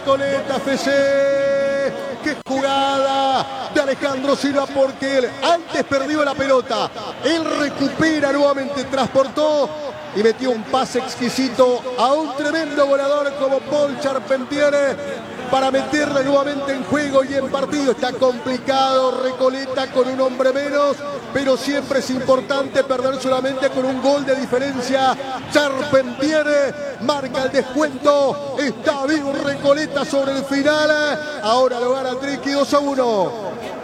Recoleta FC. ¡Qué jugada de Alejandro Silva! Porque él antes perdió la pelota. Él recupera nuevamente, transportó y metió un pase exquisito a un tremendo goleador como Paul Charpentier para meterle nuevamente en juego y en partido. Está complicado Recoleta con un hombre menos, pero siempre es importante perder solamente con un gol de diferencia. Charpentier marca el descuento. Está vivo Recoleta sobre el final. Ahora lo gana Triqui 2-1.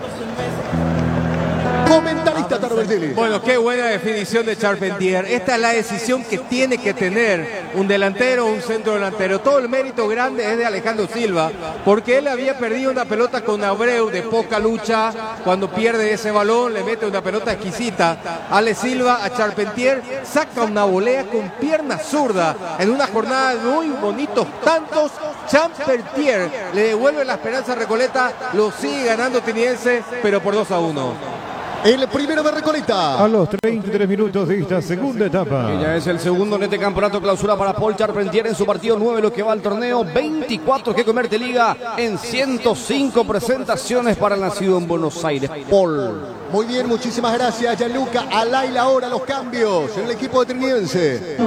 Comentarista Tarbertelli. Bueno, qué buena definición de Charpentier. Esta es la decisión que tiene que tener un delantero o un centro delantero. Todo el mérito grande es de Alejandro Silva, porque él había perdido una pelota con Abreu de poca lucha. Cuando pierde ese balón, le mete una pelota exquisita. Ale Silva a Charpentier saca una volea con pierna zurda en una jornada de muy bonitos tantos. Charpentier le devuelve la esperanza a Recoleta, lo sigue ganando Trinidense, pero por 2-1. El primero de Recoleta. A los 33 minutos de esta segunda etapa. Y ya es el segundo en este campeonato clausura para Paul Charpentier en su partido 9, lo que va al torneo. 24 que convierte Liga en 105 presentaciones para el nacido en Buenos Aires. Paul. Muy bien, muchísimas gracias, Gianluca. Alaila ahora los cambios en el equipo de Trinidense.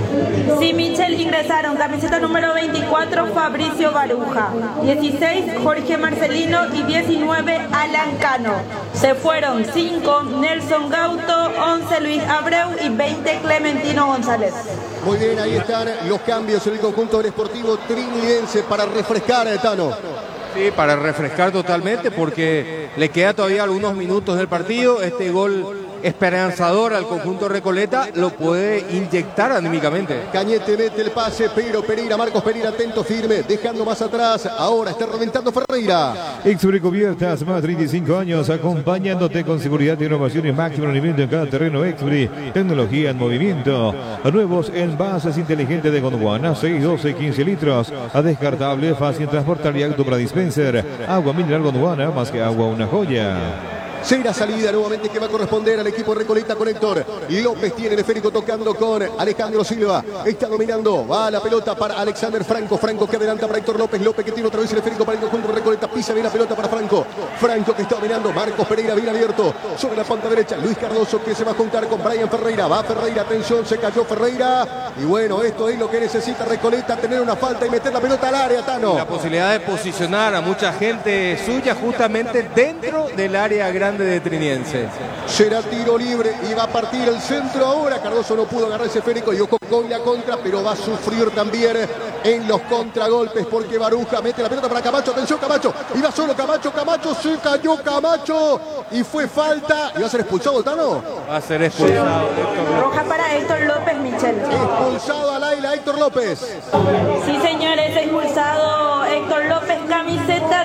Sí, Michel, ingresaron camiseta número 24, Fabricio Baruja, 16, Jorge Marcelino y 19, Alan Cano. Se fueron 5, Nelson Gauto, 11, Luis Abreu y 20, Clementino González. Muy bien, ahí están los cambios en el conjunto del Sportivo Trinidense para refrescar a Tano. Sí, para refrescar totalmente porque le queda todavía algunos minutos del partido. Este gol esperanzador al conjunto Recoleta lo puede inyectar anímicamente. Cañete mete el pase, pero Pereira, Marcos Pereira atento, firme, dejando más atrás. Ahora está reventando Ferreira. Exuri Cubiertas, más 35 años, acompañándote con seguridad y innovación y máximo rendimiento en cada terreno. Exuri, tecnología en movimiento. Nuevos envases inteligentes de Gondwana, 6, 12, 15 litros. A descartable, fácil transportar y auto para dispenser. Agua mineral Gondwana, más que agua, una joya. Será salida nuevamente que va a corresponder al equipo Recoleta con Héctor. López tiene el esférico tocando con Alejandro Silva. Está dominando. Va la pelota para Alexander Franco. Franco que adelanta para Héctor López. López que tiene otra vez el esférico para el conjunto Recoleta. Pisa bien la pelota para Franco. Franco que está dominando. Marcos Pereira bien abierto. Sobre la punta derecha. Luis Cardoso que se va a juntar con Brian Ferreira. Va Ferreira. Atención. Se cayó Ferreira. Y bueno, esto es lo que necesita Recoleta. Tener una falta y meter la pelota al área, Tano. La posibilidad de posicionar a mucha gente suya justamente dentro del área grande de Trinidense. Será tiro libre y va a partir el centro ahora. Cardoso no pudo agarrar ese esférico y ojo con la contra, pero va a sufrir también en los contragolpes porque Baruja mete la pelota para Camacho. Atención Camacho, iba solo Camacho, Camacho, se cayó Camacho y fue falta. ¿Y va a ser expulsado, Tano? Va a ser expulsado. Roja para Héctor López, Michel. Expulsado a Laila Héctor López. Sí, señores, expulsado Héctor López, camiseta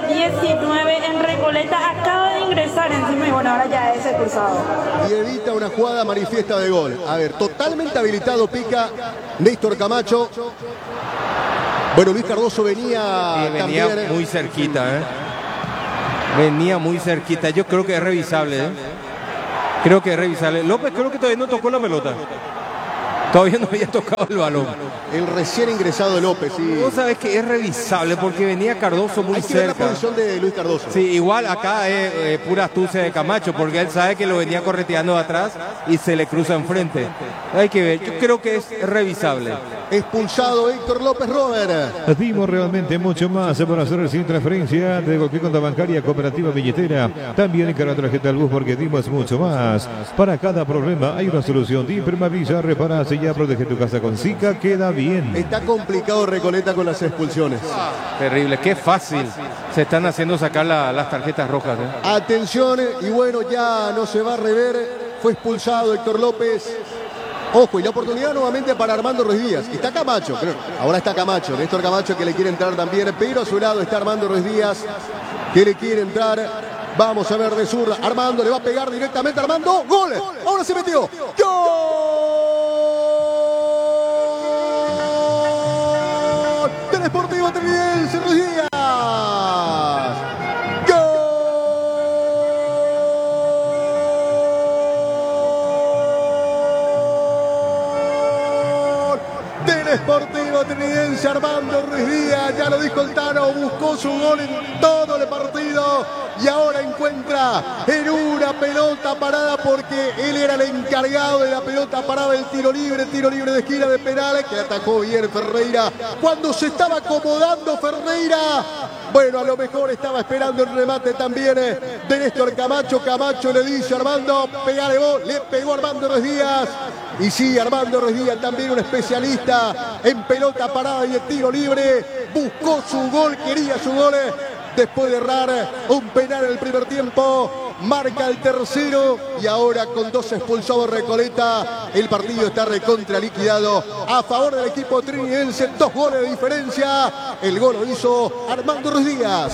19 en Recoleta. Acaba de ingresar encima y bueno, ahora ya es expulsado. Y evita una jugada manifiesta de gol. A ver, totalmente habilitado pica Néstor Camacho. Bueno, Luis Cardoso venía también muy cerquita, venía muy cerquita. Yo creo que es revisable, creo que es revisable. López creo que todavía no tocó la pelota. Todavía no había tocado el balón. El recién ingresado López, sí. Vos sabés que es revisable porque venía Cardoso muy cerca. Hay que ver la posición de Luis Cardoso. Sí, igual acá es pura astucia de Camacho porque él sabe que lo venía correteando de atrás y se le cruza enfrente. Hay que ver, yo creo que es revisable. Expulsado Héctor López, Robert. Dimos realmente mucho más para hacer sin transferencia de cualquier cuenta bancaria, cooperativa, billetera. También en cada tarjeta al bus porque dimos mucho más. Para cada problema hay una solución. Impermavisa, reparace ya, protege tu casa con Zika, queda bien. Está complicado Recoleta con las expulsiones. Terrible, qué fácil. Se están haciendo sacar las tarjetas rojas. Atención, y bueno, ya no se va a rever. Fue expulsado Héctor López. Ojo, y la oportunidad nuevamente para Armando Ruiz Díaz. Está Camacho, ahora está Camacho, Néstor Camacho que le quiere entrar también, pero a su lado está Armando Ruiz Díaz que le quiere entrar. Vamos a ver de zurda. Armando le va a pegar directamente a Armando. ¡Gol! Ahora se metió. ¡Gol! Del Sportivo Trinidense, Ruiz Díaz. Sportivo Trinidense, Armando Ruiz Díaz, ya lo dijo dijo el Tano, buscó su gol en todo el partido y ahora encuentra en una pelota parada porque él era el encargado de la pelota parada, el tiro libre de esquina de penales que atajó bien Ferreira. Cuando se estaba acomodando Ferreira, bueno, a lo mejor estaba esperando el remate también de Néstor Camacho. Camacho le dice a Armando, pegale vos, le pegó Armando Ruiz Díaz. Y sí, Armando Ruiz Díaz también un especialista en pelota parada y en tiro libre. Buscó su gol, quería su gol. Después de errar un penal en el primer tiempo, marca el tercero y ahora con 2 expulsados Recoleta, el partido está recontra liquidado a favor del equipo trinidense, 2 goles de diferencia. El gol lo hizo Armando Ruiz Díaz.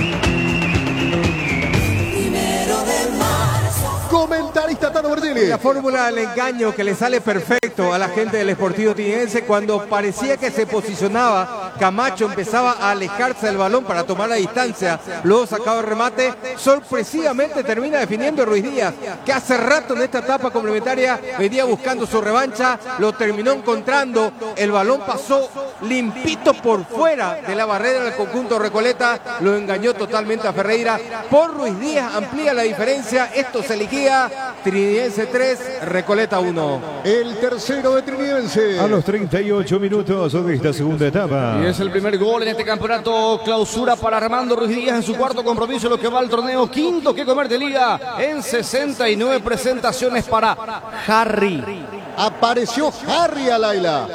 Comentarista Tano Bertelli. La fórmula del engaño que le sale perfecto a la gente del Sportivo Trinidense cuando parecía que se posicionaba, Camacho empezaba a alejarse del balón para tomar la distancia, luego sacaba el remate, sorpresivamente termina definiendo Ruiz Díaz, que hace rato en esta etapa complementaria venía buscando su revancha, lo terminó encontrando, el balón pasó limpito por fuera de la barrera del conjunto Recoleta, lo engañó totalmente a Ferreira, por Ruiz Díaz amplía la diferencia, esto se liquida. Trinidense 3, Recoleta 1. El tercero de Trinidense. A los 38 minutos de esta segunda etapa. Y es el primer gol en este campeonato clausura para Armando Ruiz Díaz en su cuarto compromiso, lo que va al torneo, quinto que comer de liga en 69 presentaciones para Harry. Apareció Harry a Laila.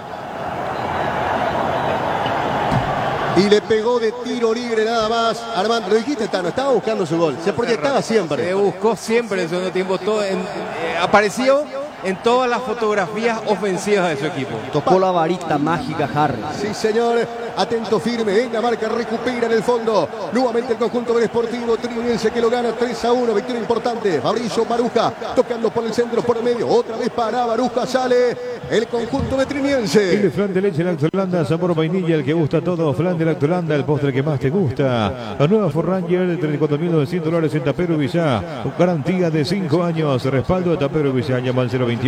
Y le pegó de tiro libre nada más. Armando, lo dijiste, Tano, estaba buscando su gol. Se proyectaba siempre. Se buscó siempre en el segundo tiempo. Apareció en todas las fotografías ofensivas de su equipo. Tocó la varita mágica Harry. Sí, señor. Atento, firme. En la marca recupera en el fondo. Nuevamente el conjunto del Sportivo Trinidense que lo gana 3-1. Victoria importante. Fabricio Baruja tocando por el centro, por el medio. Otra vez para Baruja. Sale el conjunto de Trinidense. El flan de leche Lactolanda, sabor vainilla, el que gusta todo. Flan de Lactolanda, el postre que más te gusta. La nueva Ford Ranger de $34.900 en Tapero Villá. Garantía de 5 años. Respaldo de Tapero Villá. Llama al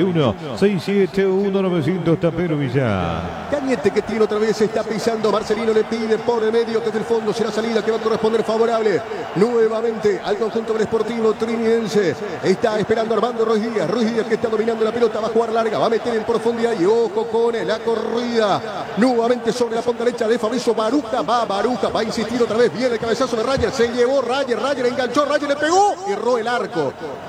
021-671-900 Tapero Villá. Cañete que tiene otra vez, está pisando. Marcelino le pide por el medio, desde el fondo será salida que va a corresponder favorable nuevamente al conjunto del Sportivo Trinidense. Está esperando Armando Ruiz Díaz. Ruiz Díaz que está dominando la pelota, va a jugar larga, va a meter en profundidad y ojo con la corrida. Nuevamente sobre la punta derecha de Fabricio Baruja. Baruja, va a insistir otra vez. Viene el cabezazo de Rayer, se llevó Rayer enganchó, Rayer le pegó. Erró el arco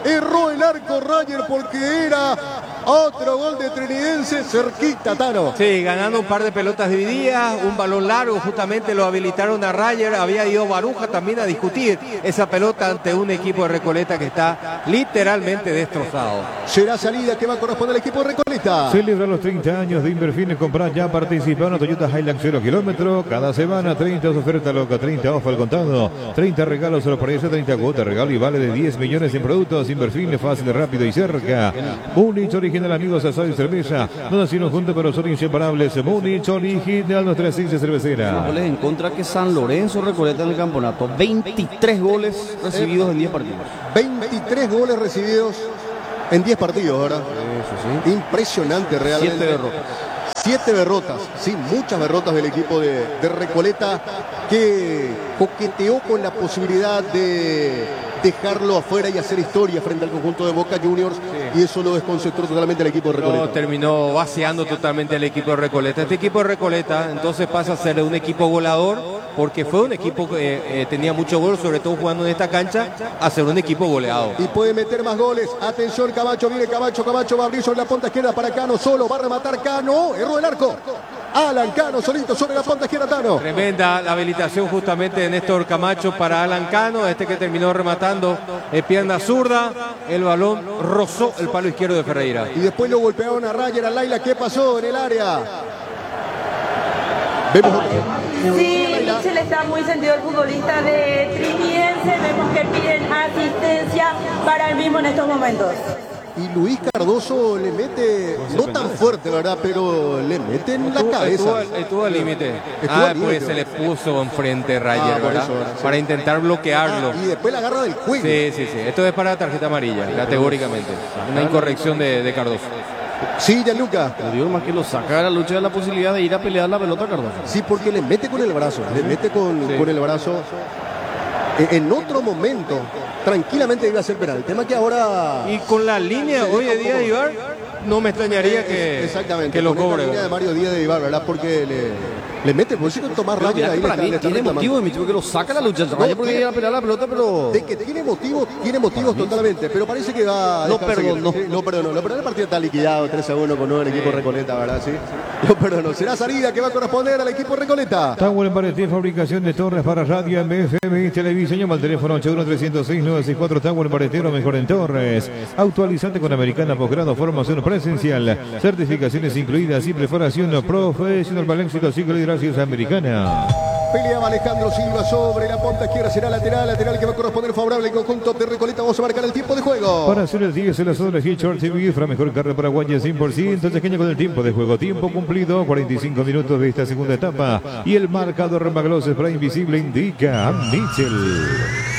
Rayer porque era otro gol de Trinidense cerquita, Tano. Sí, ganando un par de pelotas divididas, un balón largo, justamente lo habilitaron a Rayer, había ido Baruja también a discutir esa pelota ante un equipo de Recoleta que está literalmente destrozado. Será salida que va a corresponder al equipo de Recoleta. Celebra los 30 años de Inverfines. Comprar ya, participa en Toyota Hilux 0 kilómetro. Cada semana 30 oferta loca, 30 off al contado, 30 regalos sorpresa, 30 cuotas regalo y vale de 10 millones en productos. Inverfines, fácil, rápido y cerca. Múnich original, amigos, asado y cerveza. No nacieron juntos pero son inseparables. Múnich original, nuestra esencia cervecera. Goles en contra que San Lorenzo Recoleta en el campeonato. 23 goles recibidos en 10 partidos. 23 goles recibidos en 10 partidos, ¿verdad? Eso sí. Impresionante realmente. 7 derrotas. 7 derrotas, sí, muchas derrotas del equipo de Recoleta que coqueteó con la posibilidad de dejarlo afuera y hacer historia frente al conjunto de Boca Juniors, y eso lo desconcentró totalmente el equipo de Recoleta. No, terminó vaciando totalmente el equipo de Recoleta. Este equipo de Recoleta entonces pasa a ser un equipo goleador, porque fue un equipo que tenía mucho gol, sobre todo jugando en esta cancha, a ser un equipo goleado. Y puede meter más goles. Atención, Camacho, viene Camacho va a abrir sobre la punta izquierda para Cano, solo va a rematar Cano, erró el arco. Alan Cano solito sobre la punta izquierda, Tano. Tremenda la habilitación justamente de Néstor Camacho para Alan Cano, que terminó rematando pierna zurda, el balón rozó el palo izquierdo de Ferreira. Y después lo golpearon a Rayer, a Laila. ¿Qué pasó en el área? Vemos otra vez. Sí, Michel está muy sentido el futbolista de Trinidense. Vemos que piden asistencia para el mismo en estos momentos. Y Luis Cardoso le mete, no tan fuerte, ¿verdad? Pero le mete en la cabeza. Estuvo al límite. Al Pues límite. se le puso enfrente Rayer, por ¿verdad? eso, sí. Para intentar bloquearlo. Y después la agarra del cuello. Sí. Esto es para tarjeta amarilla, categóricamente. Una incorrección de Cardoso. Sí, Gianluca. Le digo más que lo saca de la lucha de la posibilidad de ir a pelear la pelota, Cardoso. Sí, porque le mete con el brazo, le mete con el brazo. En otro momento, tranquilamente iba a ser penal. El tema que ahora... Y con la línea hoy de Díaz de Ibar, no me extrañaría que lo cobre. La línea de Mario Díaz de Ibar, ¿verdad? Porque le mete, por si con tomar rápido ahí. Para mí tiene motivo, porque lo saca la lucha. Vaya porque iba a pelear la pelota, pero... De que tiene motivos totalmente, pero parece que va... Lo perdonó. Lo perdonó. El partido está liquidado, 3-1 con el equipo Recoleta, ¿verdad? Sí. Lo perdonó. Será salida que va a corresponder al equipo Recoleta. Tower Pareté, fabricación de torres para radio, MFM y televisión. Llama al teléfono 81-306-964. Tower Paretero, mejor en torres. Actualizante con Americana, posgrado, formación presencial. Certificaciones incluidas y preparación profesional para el éxito. Sigue gracias a Americana. Peleaba Alejandro Silva sobre la punta izquierda, será lateral que va a corresponder favorable al conjunto de Recoleta. Vamos a marcar el tiempo de juego. Para hacer el 10 en la zona de Short TV, Fra mejor carne paraguaya 100%, pequeño con el tiempo de juego. Tiempo cumplido, 45 minutos de esta segunda etapa. Y el marcador Maglos Spray Invisible indica a Mitchell.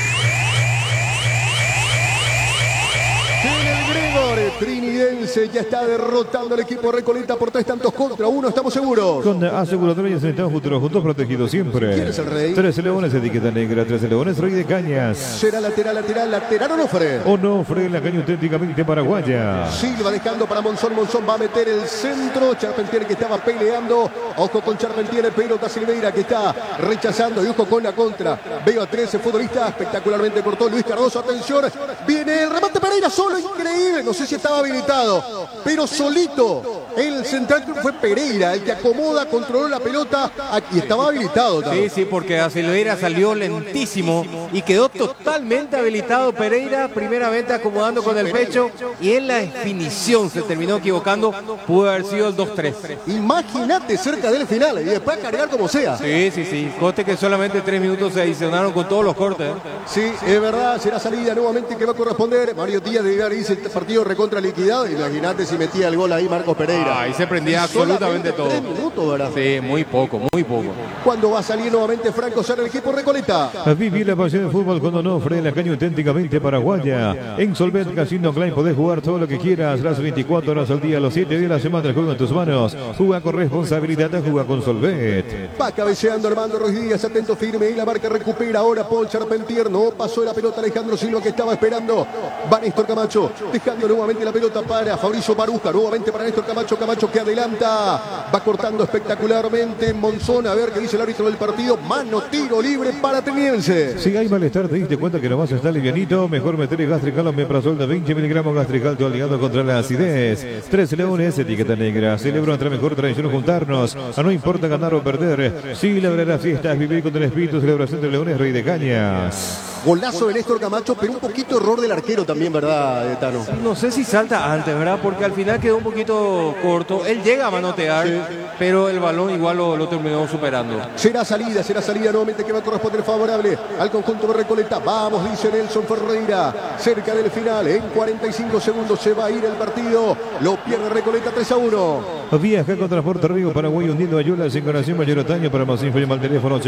Trinidense ya está derrotando al equipo Recoleta por 3 tantos contra 1, estamos seguros. Con aseguradoras en Estados Futuro, juntos protegidos siempre. ¿Quién es el rey? 13 Leones, etiqueta negra, 13 Leones, Rey de Cañas. Será lateral Onofre. Onofre, la caña auténticamente paraguaya. Silva dejando para Monzón va a meter el centro. Charpentier que estaba peleando. Ojo con Charpentier, pelota Silveira que está rechazando y ojo con la contra. Veo a 13 futbolistas, espectacularmente cortó Luis Cardoso, atención. Viene el remate Pereira solo, increíble. No sé si estaba habilitado, pero solito. El central fue Pereira, el que acomoda, controló la pelota y estaba habilitado también. Sí, porque a Silveira salió lentísimo y quedó totalmente habilitado Pereira, primeramente acomodando con el pecho y en la definición se terminó equivocando, pudo haber sido el 2-3. Imagínate cerca del final y después cargar como sea. Sí, coste que solamente 3 minutos se adicionaron con todos los cortes. Sí, es verdad, será salida nuevamente que va a corresponder. Mario Díaz de Ibar dice el partido recontra liquidado. Imagínate si metía el gol ahí Marcos Pereira. Ahí se prendía absolutamente todo. 3 minutos, ¿verdad? Sí, muy poco. Cuando va a salir nuevamente Franco Serra, el equipo Recoleta. Vivir la pasión del fútbol con Onofre, la caña auténticamente paraguaya. En Solvent Casino Klein podés jugar todo lo que quieras, las 24 horas al día, los 7 días de la semana, el juego en tus manos. Juega con responsabilidad, juega con Solvent. Va cabeceando Armando Ruiz Díaz, atento firme y la marca recupera ahora Paul Charpentier. No pasó la pelota Alejandro Silva que estaba esperando. Va Néstor Camacho, dejando nuevamente la pelota para Fabricio Baruja, nuevamente para Néstor Camacho que adelanta, va cortando espectacularmente Monzón, a ver qué dice el árbitro del partido. Mano, tiro libre para Trinidense. Si hay malestar, te diste cuenta que nomás está livianito, mejor meter el Gastrical Omeprazol de 20 miligramos Gastrical, tu aliado contra la acidez. 13 Leones, etiqueta negra, celebro nuestra mejor tradición juntarnos, no importa ganar o perder, sí, la verdadera fiesta es vivir con el espíritu, celebración de Leones, Rey de Cañas. Golazo de Néstor Camacho, pero un poquito error del arquero también, ¿verdad, Tano? No sé si salta antes, ¿verdad? Porque al final quedó un poquito corto. Él llega a manotear, pero el balón igual lo terminó superando. Será salida nuevamente que va a corresponder favorable al conjunto de Recoleta. Vamos, dice Nelson Ferreira. Cerca del final, en 45 segundos se va a ir el partido. Lo pierde Recoleta 3-1. Viaja con Transporte Río Paraguay hundiendo Ayulas en Corazón Mayor Otaño. Para más info llama al teléfono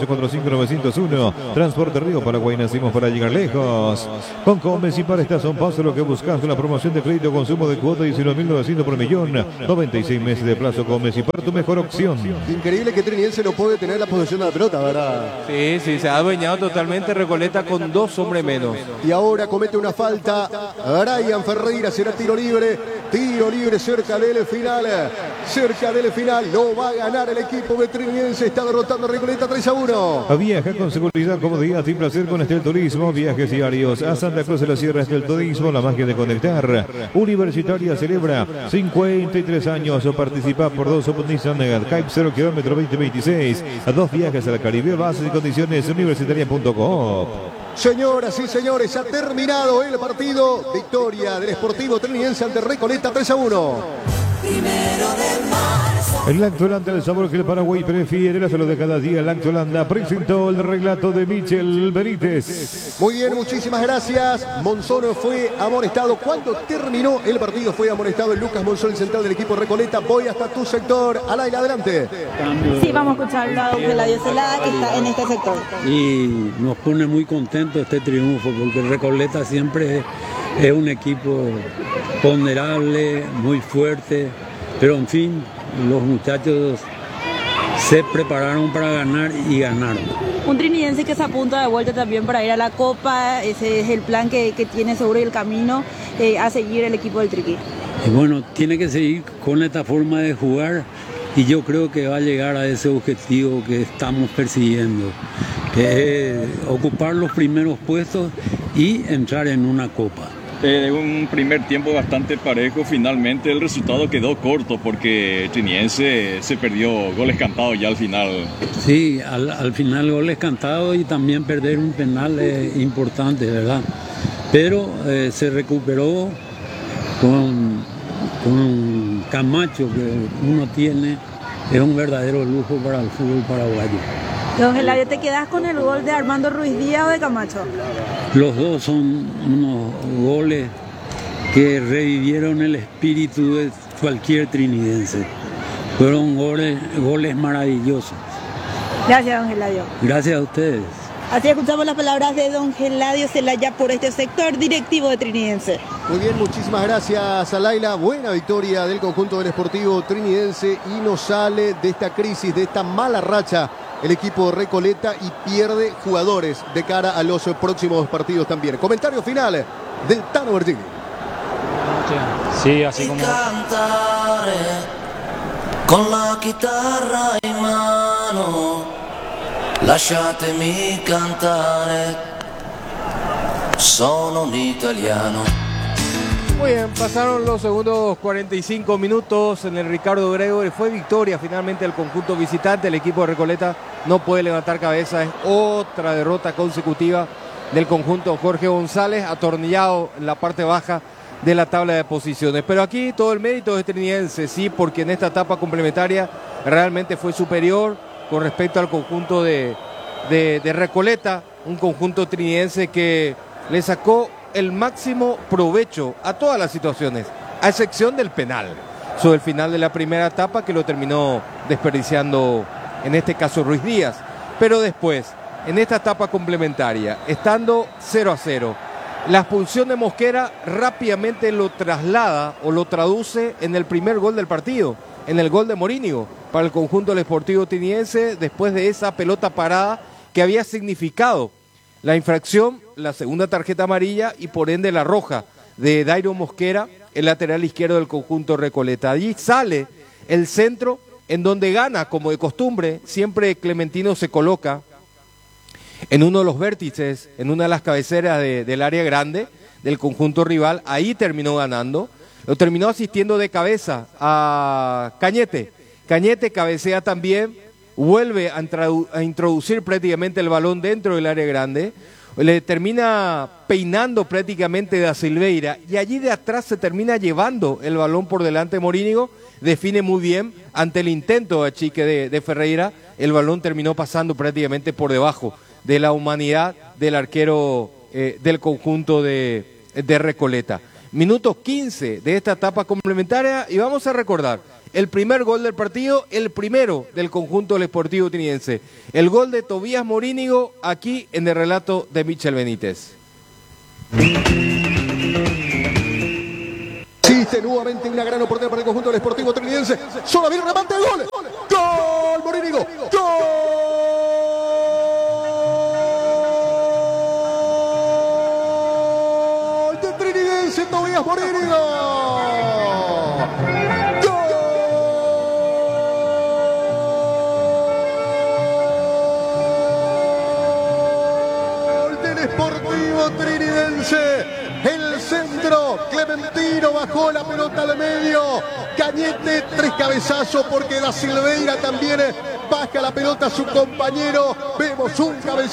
84-845-901. Transporte Río Paraguay, nacimos para llegar lejos. Con Comecipar estás a un paso lo que buscas, una promoción de crédito consumo de cuota 19.900 por millón. 96 meses de plazo. Comecipar, tu mejor opción. Increíble que Trinidense no puede tener la posesión de la pelota, ¿verdad? Sí, se ha adueñado totalmente Recoleta con 2 hombres menos. Y ahora comete una falta Brian Ferreira, será tiro libre cerca del final, lo va a ganar el equipo de Trinidense, está derrotando a Recoleta 3-1. Viaja con seguridad, comodidad y placer con Estel Turismo, viajes diarios a Santa Cruz de la Sierra. Estel Turismo, la magia de conectar. Universitaria celebra 53 años, participa por 2 Nissan Cape 0 km 2026, a 2 viajes a la Caribe, bases y condiciones universitaria.com. Señoras y señores, ha terminado el partido. Victoria del Sportivo Trinidense ante Recoleta 3-1. El Lactolanda, el sabor que el Paraguay prefiere, la salud de cada día. El Lactolanda presentó el relato de Michel Benítez. Muy bien, muchísimas gracias. Monzón fue amonestado. Cuando terminó el partido fue amonestado el Lucas Monzón, el central del equipo Recoleta. Voy hasta tu sector. Alain, adelante. Sí, vamos a escuchar la voz de Eladio Celada que está en este sector. Y nos pone muy contentos este triunfo porque Recoleta siempre es un equipo ponderable, muy fuerte, pero en fin, los muchachos se prepararon para ganar y ganaron. Un trinidense que se apunta de vuelta también para ir a la Copa, ese es el plan que tiene seguro y el camino a seguir el equipo del Triqui. Y bueno, tiene que seguir con esta forma de jugar y yo creo que va a llegar a ese objetivo que estamos persiguiendo, que es ocupar los primeros puestos y entrar en una Copa. Un primer tiempo bastante parejo, finalmente el resultado quedó corto porque Trinidense se perdió goles cantados ya al final. Sí, al final goles cantados y también perder un penal importante, ¿verdad? Pero se recuperó con Camacho, que uno tiene, es un verdadero lujo para el fútbol paraguayo. Don Eladio, ¿te quedás con el gol de Armando Ruiz Díaz o de Camacho? Los dos son unos goles que revivieron el espíritu de cualquier trinidense. Fueron goles maravillosos. Gracias, don Eladio. Gracias a ustedes. Así escuchamos las palabras de don Eladio Zelaya por este sector directivo de Trinidense. Muy bien, muchísimas gracias a Laila. Buena victoria del conjunto del Sportivo Trinidense y nos sale de esta crisis, de esta mala racha el equipo de Recoleta y pierde jugadores de cara a los próximos partidos también. Comentario final del Tano Bertini. Sí, así como... Con la chitarra in mano, lasciatemi cantare, sono un italiano. Muy bien, pasaron los segundos 45 minutos en el Ricardo Gregory. Fue victoria finalmente el conjunto visitante. El equipo de Recoleta no puede levantar cabeza. Es otra derrota consecutiva del conjunto Jorge González, atornillado en la parte baja de la tabla de posiciones. Pero aquí todo el mérito es trinidense, sí, porque en esta etapa complementaria realmente fue superior con respecto al conjunto de Recoleta. Un conjunto trinidense que le sacó el máximo provecho a todas las situaciones, a excepción del penal sobre el final de la primera etapa que lo terminó desperdiciando en este caso Ruiz Díaz. Pero después, en esta etapa complementaria, estando 0-0, la expulsión de Mosquera rápidamente lo traslada o lo traduce en el primer gol del partido, en el gol de Morínigo para el conjunto del Sportivo Trinidense después de esa pelota parada que había significado la infracción, la segunda tarjeta amarilla y por ende la roja de Dairo Mosquera, el lateral izquierdo del conjunto Recoleta. Allí sale el centro en donde gana, como de costumbre, siempre Clementino se coloca en uno de los vértices, en una de las cabeceras del área grande del conjunto rival. Ahí terminó ganando, lo terminó asistiendo de cabeza a Cañete. Cañete cabecea también, vuelve a introducir prácticamente el balón dentro del área grande, le termina peinando prácticamente Da Silveira y allí de atrás se termina llevando el balón por delante de Morínigo, define muy bien ante el intento de achique de Ferreira, el balón terminó pasando prácticamente por debajo de la humanidad del arquero del conjunto de Recoleta. Minuto 15 de esta etapa complementaria y vamos a recordar el primer gol del partido, el primero del conjunto del Sportivo Trinidense. El gol de Tobías Morínigo aquí en el relato de Michel Benítez. Existe nuevamente una gran oportunidad para el conjunto del Sportivo Trinidense. Solo viene el remate, gol. ¡Gol, Morínigo! ¡Gol de Trinidense, Tobías Morínigo! Sportivo Trinidense, el centro, Clementino bajó la pelota al medio, Cañete, 3 cabezazos porque Da Silveira también baja la pelota a su compañero, vemos un cabezazo.